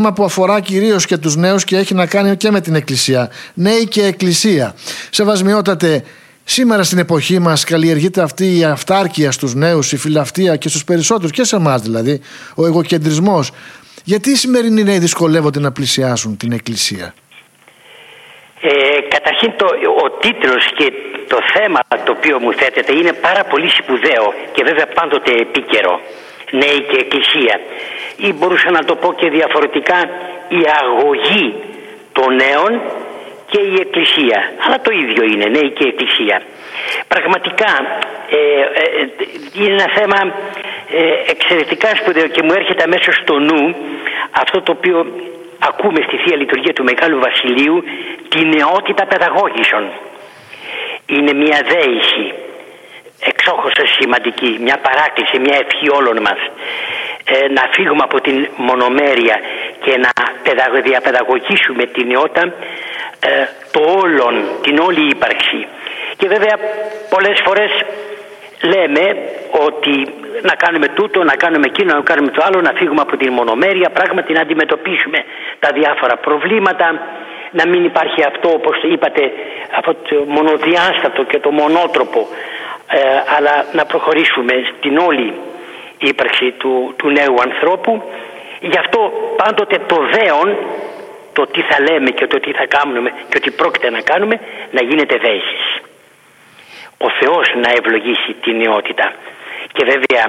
που αφορά κυρίως και τους νέους και έχει να κάνει και με την Εκκλησία. Νέοι και Εκκλησία. Σεβασμιότατε, σήμερα στην εποχή μας καλλιεργείται αυτή η αυτάρκεια στους νέους, η φιλαυτία και στους περισσότερους, και σε εμάς δηλαδή, ο εγωκεντρισμός. Γιατί οι σημερινοί νέοι δυσκολεύονται να πλησιάσουν την Εκκλησία? Καταρχήν ο τίτλος και το θέμα το οποίο μου θέτεται είναι πάρα πολύ σπουδαίο και βέβαια πάντοτε επίκαιρο. Νέοι και Εκκλησία, ή μπορούσα να το πω και διαφορετικά, η αγωγή των νέων και η Εκκλησία, αλλά το ίδιο είναι, νέοι και Εκκλησία. Πραγματικά είναι ένα θέμα εξαιρετικά σπουδαίο και μου έρχεται αμέσως στο νου αυτό το οποίο ακούμε στη Θεία Λειτουργία του Μεγάλου Βασιλείου, τη νεότητα παιδαγώγησον. Είναι μια δέηση εξόχως σημαντική, μια παράκληση, μια ευχή όλων μας, να φύγουμε από την μονομέρεια και να διαπαιδαγωγήσουμε την νεότητα, το όλον, την όλη ύπαρξη. Και βέβαια πολλές φορές λέμε ότι να κάνουμε τούτο, να κάνουμε εκείνο, να κάνουμε το άλλο, να φύγουμε από την μονομέρεια, πράγματι να αντιμετωπίσουμε τα διάφορα προβλήματα, να μην υπάρχει αυτό, όπως είπατε, αυτό το μονοδιάστατο και το μονότροπο, αλλά να προχωρήσουμε στην όλη ύπαρξη του νέου ανθρώπου. Γι' αυτό πάντοτε το δέον, το τι θα λέμε και το τι θα κάνουμε και ότι πρόκειται να κάνουμε, να γίνεται δέησης. Ο Θεός να ευλογήσει τη νεότητα. Και βέβαια,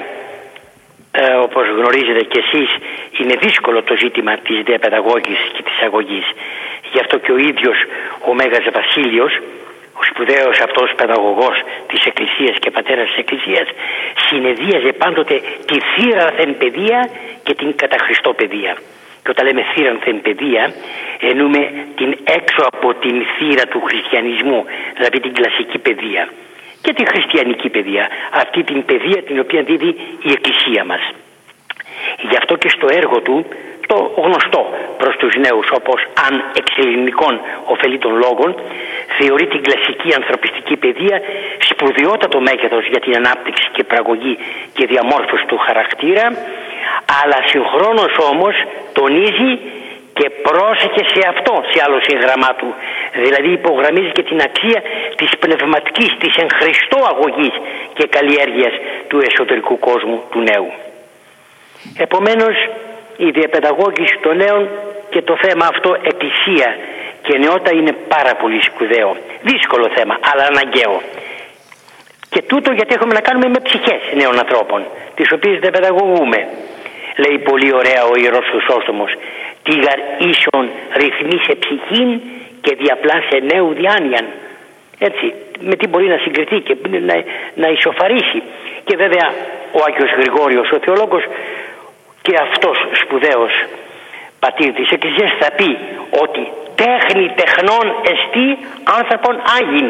όπως γνωρίζετε κι εσείς, είναι δύσκολο το ζήτημα της διαπαιδαγώγησης και της αγωγής. Γι' αυτό και ο ίδιος ο Μέγας Βασίλειος, ο σπουδαίος αυτός παιδαγωγός της Εκκλησίας και πατέρας της Εκκλησίας, συνεδίαζε πάντοτε τη θύρανθεν παιδεία και την κατά Χριστό παιδεία. Και όταν λέμε θύρανθεν παιδεία, εννοούμε την έξω από την θύρα του χριστιανισμού, δηλαδή την κλασική παιδεία, και τη χριστιανική παιδεία, αυτή την παιδεία την οποία δίδει η Εκκλησία μας. Γι' αυτό και στο έργο του, το γνωστό προς τους νέους, όπως αν εξελληνικών ωφελεί των λόγων, θεωρεί την κλασική ανθρωπιστική παιδεία σπουδαιότατο μέγεθος για την ανάπτυξη και πραγωγή και διαμόρφωση του χαρακτήρα, αλλά συγχρόνως όμως τονίζει και πρόσεχε σε αυτό, σε άλλο σύγγραμμά του. Δηλαδή υπογραμμίζει και την αξία της πνευματικής, της εν Χριστώ αγωγής και καλλιέργειας του εσωτερικού κόσμου του νέου. Επομένως, η διαπαιδαγώγηση των νέων και το θέμα αυτό Εκκλησία και νεότητα είναι πάρα πολύ σπουδαίο. Δύσκολο θέμα, αλλά αναγκαίο. Και τούτο γιατί έχουμε να κάνουμε με ψυχές νέων ανθρώπων, τις οποίες διαπαιδαγωγούμε. Λέει πολύ ωραία ο Ιερός Χρυσόστομος, «Τίγαρ ίσον ρυθμίσε ψυχήν και διαπλάσε νέου διάνοιαν». Έτσι, με τι μπορεί να συγκριθεί και να ισοφαρίσει. Και βέβαια ο Άγιος Γρηγόριος, ο θεολόγος, και αυτός σπουδαίος πατήρ της Εκκλησίας, θα πει ότι τέχνη τεχνών εστί άνθρωπον άγιν.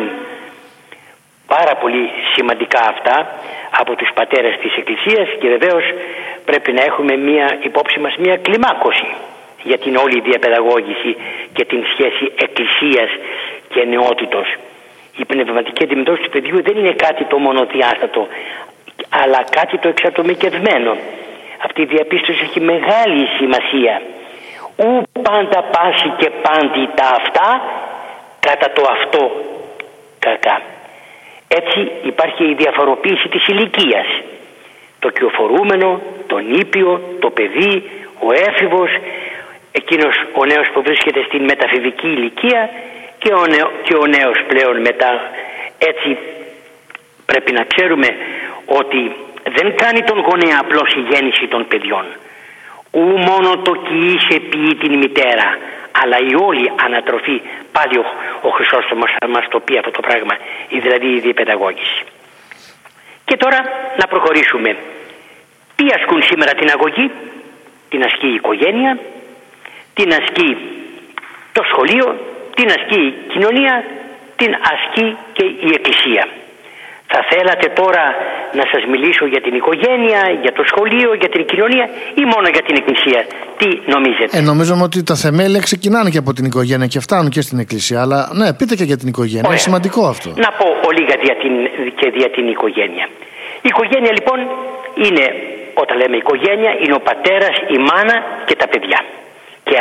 Πάρα πολύ σημαντικά αυτά από τους πατέρες της Εκκλησίας, και βεβαίως πρέπει να έχουμε υπόψη μας μια κλιμάκωση για την όλη διαπαιδαγώγηση και την σχέση Εκκλησίας και νεότητος. Η πνευματική αντιμετώπιση του παιδιού δεν είναι κάτι το μονοδιάστατο, αλλά κάτι το εξατομικευμένο. Αυτή η διαπίστωση έχει μεγάλη σημασία. Ου πάντα πάση και πάντη τα αυτά κατά το αυτό κακά. Έτσι υπάρχει η διαφοροποίηση της ηλικίας. Το κυοφορούμενο, το νήπιο, το παιδί, ο έφηβος, εκείνος ο νέος που βρίσκεται στην μεταφηβική ηλικία και ο νέος πλέον μετά. Έτσι πρέπει να ξέρουμε ότι δεν κάνει τον γονέα απλώς η γέννηση των παιδιών. Ου μόνο το κοιήσε ποιεί την μητέρα, αλλά η όλη ανατροφή, πάλι ο Χρυσόστομος θα μας το πει αυτό το πράγμα, δηλαδή η διαπαιδαγώγηση. Και τώρα να προχωρήσουμε. Ποιοι ασκούν σήμερα την αγωγή? Την ασκεί η οικογένεια, την ασκεί το σχολείο, την ασκεί η κοινωνία, την ασκεί και η Εκκλησία. Θα θέλατε τώρα να σας μιλήσω για την οικογένεια, για το σχολείο, για την κοινωνία ή μόνο για την Εκκλησία? Τι νομίζετε? Νομίζουμε ότι τα θεμέλια ξεκινάνε και από την οικογένεια και φτάνουν και στην Εκκλησία. Αλλά ναι, πείτε και για την οικογένεια. Ωραία. Είναι σημαντικό αυτό. Να πω λίγα για την οικογένεια. Η οικογένεια λοιπόν είναι, όταν λέμε οικογένεια, είναι ο πατέρας, η μάνα και τα παιδιά.